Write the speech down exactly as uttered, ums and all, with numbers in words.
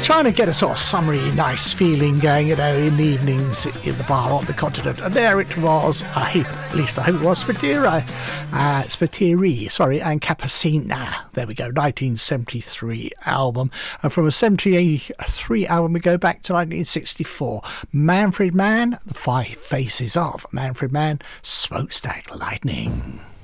trying to get a sort of summery, nice feeling going, you know, in the evenings in the bar on the continent. And there it was, I hope, at least I hope it was, Spiteri, uh, Spiteri, sorry, and Cappuccina. There we go, nineteen seventy-three album. And from a seventy-three album, we go back to nineteen sixty-four. Manfred Mann, The Five Faces of Manfred Mann, Smokestack Lightning.